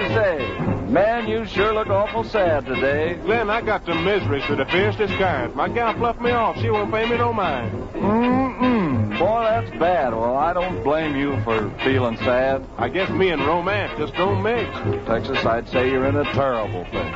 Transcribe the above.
say, man, you sure look awful sad today. Glenn, I got the miseries to the fiercest kind. My gal fluffed me off. She won't pay me no mind. Boy, that's bad. Well, I don't blame you for feeling sad. I guess me and romance just don't mix. Texas, I'd say you're in a terrible fix.